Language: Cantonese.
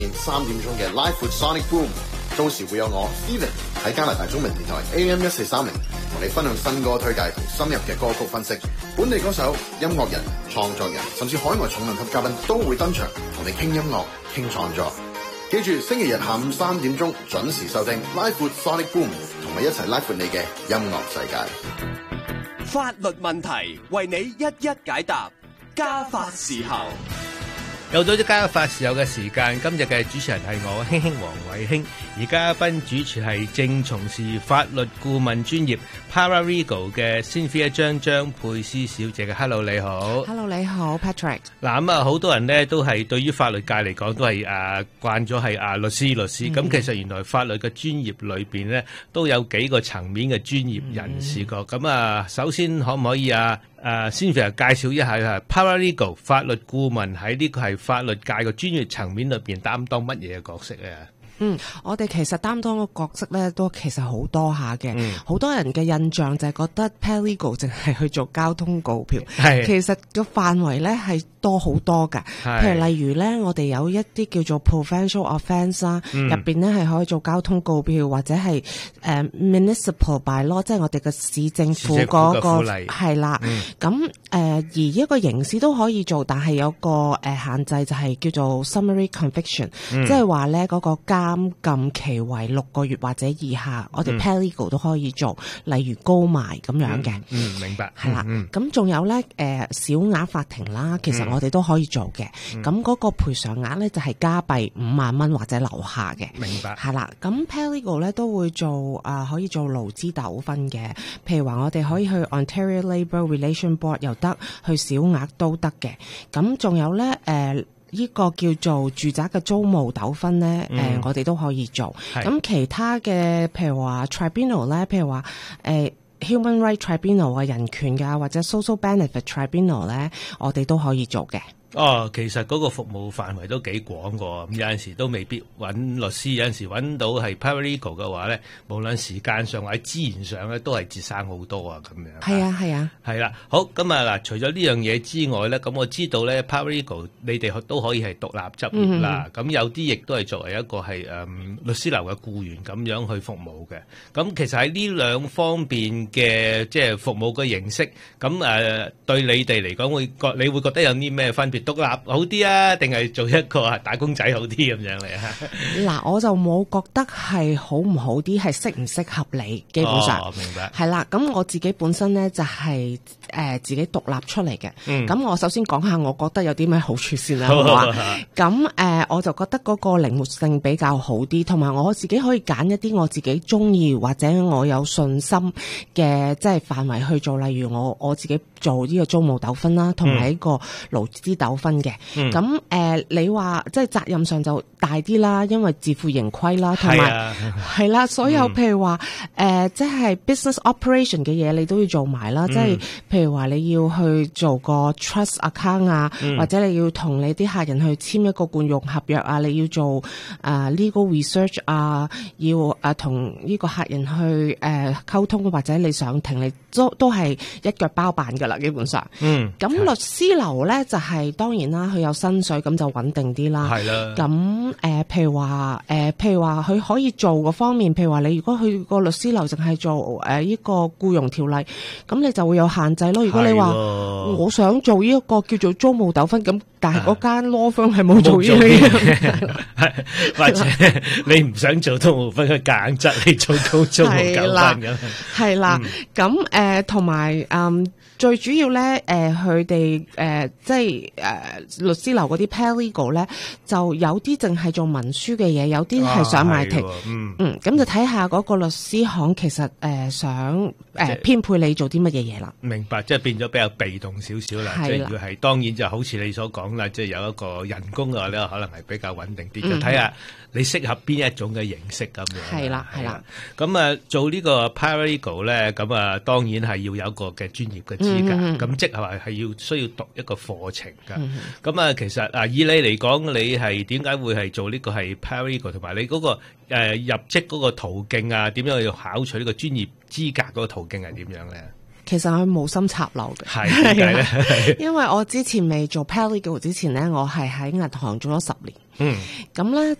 3點鐘嘅 Live with Sonic Boom， 到時會有我 Steven 喺加拿大中文電台 AM1430同你分享新歌推介同深入嘅歌曲分析，本地歌手、音樂人、創作人甚至海外重量級嘉賓都會登場同你傾音樂、傾創作。記住星期日下午3點鐘準時收聽 Live with Sonic Boom， 同你一齊 Live with 你嘅音樂世界。 法律問題為你一一解答，家法時候。 又到咗家法時候嘅時間，今日嘅主持人係我興興黃偉興，而嘉賓主持係正從事法律顧問專業 Paralegal 嘅 Cynthia 張佩斯小姐嘅。 Hello 你好。 Hello 你好 Patrick。 嗱咁啊，好多人呢都係對於法律界嚟講都係慣咗係律師咁，其實原來法律嘅專業裏邊呢都有幾個層面嘅專業人士個。咁首先可唔可以Cynthia 介紹一下Paralegal 法律顧問喺呢個係法律界嘅專業層面裏邊擔當乜嘢嘅角色咧？ 我哋其實擔當個角色咧，都其實好多下嘅。好多人嘅印象就係覺得 Paralegal 淨係去做交通告票，其實個範圍咧係多好多㗎。譬如例如咧，我哋有一啲叫做 provincial offence 啦，入邊咧係可以做交通告票，或者係municipal by law， 即係我哋嘅市政府嗰個係啦。咁而一個刑事都可以做，但係有個限制就係叫做 summary conviction，即係話咧嗰個監禁期為6個月或者以下，我哋 Paralegal 都可以做，例如高埋咁樣嘅。 明白。 係啦。咁仲有咧小額法庭啦，其實我哋都可以做嘅。咁嗰個賠償額咧就係加幣5萬蚊或者樓下嘅。 明白。 係啦。咁 Paralegal 咧都會做可以做勞資糾紛嘅，譬如話我哋可以去 Ontario Labour Relation Board 又得，去小額都得嘅。咁仲有咧呢個叫做住宅嘅租務糾紛咧，我哋都可以做。咁其他嘅譬如話 tribunal 咧，譬如話human right tribunal 啊，人權㗎，或者 social benefit tribunal 咧，我哋都可以做嘅。 其實嗰個服務範圍都幾廣個，咁有陣時都未必揾律師，有陣時揾到係 Paralegal 嘅話咧，無論時間上或者資源上咧，都係節省好多咁樣。 係啊。係啦， 好咁嗱，除咗呢樣嘢之外咧，咁我知道咧 Paralegal 你哋都可以係獨立執業啦，咁有啲亦都係作為一個係律師樓嘅僱員咁樣去服務嘅。咁其實喺呢兩方面嘅即係服務嘅形式，咁對你哋嚟講你會覺得有啲咩分別？獨立好啲啊，定係做一個打工仔好啲咁樣嚟啊？ 嗱，我就冇覺得係好唔好啲，係適唔適合你，基本上。 明白。 係啦，咁我自己本身咧就係自己獨立出嚟嘅。咁我首先講下我覺得有啲咩好處先啦。咁我就覺得嗰個靈活性比較好啲，同埋我自己可以揀一啲我自己中意或者我有信心嘅即係範圍去做，例如我自己做呢個租務糾紛啦，同埋一個勞資糾紛嘅。咁你話即係責任上就大啲啦，因為自負盈虧啦，同埋係啦，所有譬如話即係 business operation 嘅嘢你都要做埋啦，即係譬如話你要去做個 trust account 啊，或者你要同你啲客人去簽一個慣用合約啊，你要做legal research 啊，要同呢個客人去溝通，或者你上庭你都係一腳包辦噶啦，基本上。咁律師樓咧就係當然啦，佢有薪水咁就穩定啲啦。係啦。咁譬如話佢可以做嗰方面，譬如話你如果去個律師樓淨係做呢個僱傭條例，咁你就會有限制咯。如果你話我想做呢一個叫做租務糾紛，咁但係嗰間 law firm 係冇做呢樣嘢， 或者你唔想做租務糾紛，佢夾硬執你做租務糾紛咁。係啦。 咁同埋最主要咧，佢哋即係律師樓嗰啲 Paralegal 咧，就有啲淨係做文書嘅嘢，有啲係上埋庭。咁就睇下嗰個律師行其實想編配你做啲乜嘢嘢啦。明白， 即係變咗比較被動少少啦。即係要係當然就好似你所講啦，即係有一個人工嘅話咧，可能係比較穩定啲。就睇下你適合邊一種嘅形式咁樣。係啦。咁做呢個 Paralegal 咧，咁當然係要有一個嘅專業嘅資格。咁即係話係要需要讀一個課程㗎。咁其實以你嚟講，你係點解會係做呢個係 Paralegal，同埋你嗰個入職嗰個途徑啊，點樣要考取呢個專業資格嗰個途徑係點樣咧？ 其實佢冇心插柳嘅， 係點解咧？ 因為我之前未做 paralegal之前咧，我係喺銀行做咗10年。咁咧